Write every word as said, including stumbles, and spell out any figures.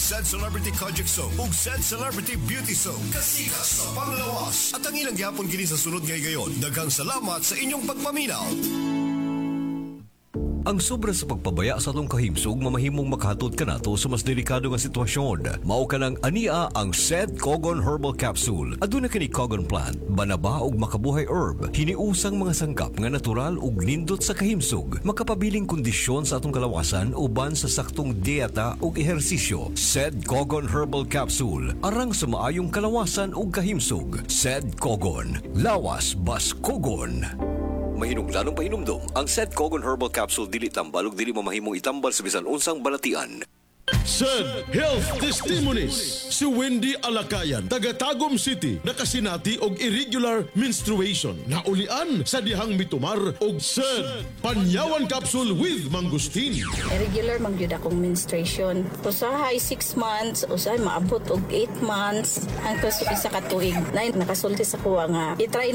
Said Celebrity Kojic Soap ug Said Celebrity Beauty Soap. Kasikas sa panglawas. At ang ilang gihapon kini sa sunod ngay gayon. Daghang salamat sa inyong pagpaminaw. Ang sobra sa pagpabaya sa atong kahimsog mamahimong makahatod kanato sa mas delikado nga sitwasyon. Mao kanang ania ang Said Cogon Herbal Capsule. Aduna kini cogon plant, banaba ug makabuhay herb, hiniusang mga sangkap nga natural ug nindot sa kahimsog, makapabiling kondisyon sa atong kalawasan uban sa saktong dieta ug ehersisyo. Said Cogon Herbal Capsule, arang sa maayong kalawasan ug kahimsog. Said Cogon, lawas bas Cogon. Mahinungdanong pahinumdum, ang Said Cogon Herbal Capsule dili tambal ug dili mamahimong itambal sa bisan unsang balatian. Said Health Testimonies. Si Wendy Alakayan, taga Tagum City, nakasinati og irregular menstruation. Naulian sa dihang mitumar og Said Panyawan Capsule with Mangustin. Irregular man gyud akong menstruation. Usahay six months, usahay maabot og eight months hangtod sa isa ka tuig. Nay nakasulti sa kuwa nga i-try